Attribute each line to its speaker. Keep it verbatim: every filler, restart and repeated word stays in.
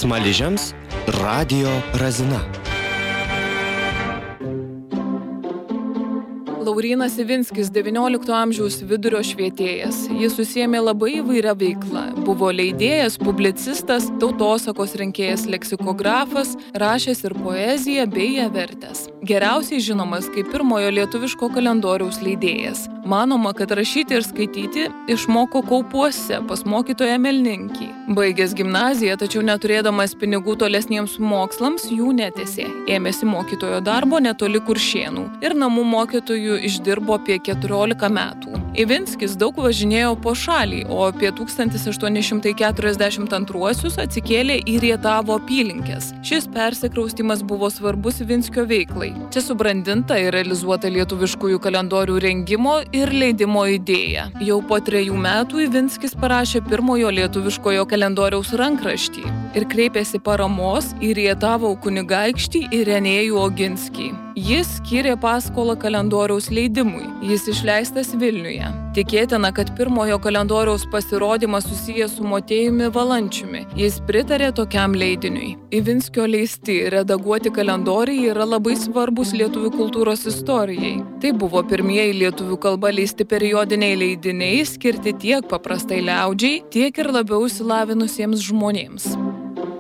Speaker 1: Smaližiams radijo Razina.
Speaker 2: Laurynas Ivinskis devyniolikto amžiaus vidurio švietėjas. Jis užsiėmė labai įvairią veiklą. Buvo leidėjas, publicistas, tautosakos rinkėjas, leksikografas, rašęs ir poeziją bei ją vertęs. Geriausiai žinomas kaip pirmojo lietuviško kalendoriaus leidėjas. Manoma, kad rašyti ir skaityti išmoko Kaupuose pas mokytoją Melninkį. Baigęs gimnaziją, tačiau neturėdamas pinigų tolesniems mokslams, jų netęsė. Ėmėsi mokytojo darbo netoli Kuršėnų ir namų mokytojų išdirbo apie keturiolika metų. Ivinskis daug važinėjo po šalį, o apie tūkstantis aštuoni šimtai keturiasdešimt antruosius atsikėlė į Rietavo apylinkes. Šis persikraustymas buvo svarbus Ivinskio veiklai. Čia subrandinta ir realizuota lietuviškųjų kalendorių rengimo ir leidimo idėja. Jau po trejų metų Ivinskis parašė pirmojo lietuviškojo kalendoriaus rankraštį ir kreipėsi paramos į Rietavo kunigaikštį Irenėjų Oginskį. Jis skyrė paskolą kalendoriaus leidimui. Jis išleistas Vilniuje. Tikėtina, kad pirmojo kalendoriaus pasirodymas susijęs su Motiejumi Valančiumi. Jis pritarė tokiam leidiniui. Ivinskio leisti redaguoti kalendoriai yra labai svarbus lietuvių kultūros istorijai. Tai buvo pirmieji lietuvių kalba leisti periodiniai leidiniai, skirti tiek paprastai liaudžiai, tiek ir labiau išsilavinusiems žmonėms.